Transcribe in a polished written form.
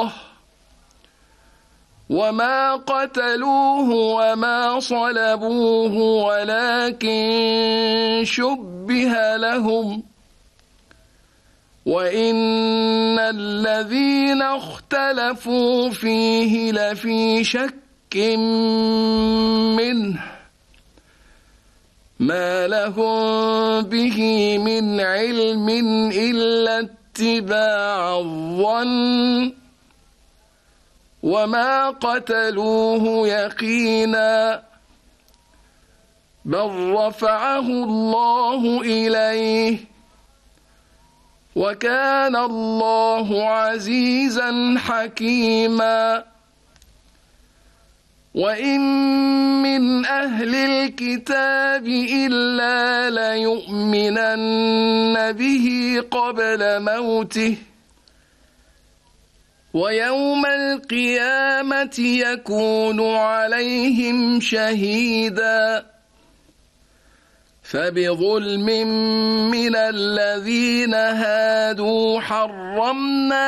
الله وما قتلوه وما صلبوه ولكن شبه لهم وإن الذين اختلفوا فيه لفي شك منه ما لهم به من علم إلا اتباع الظن وما قتلوه يقينا بل رفعه الله إليه وكان الله عزيزا حكيما وإن من أهل الكتاب إلا ليؤمنن به قبل موته ويوم القيامة يكون عليهم شهيدا فبظلم من الذين هادوا حرمنا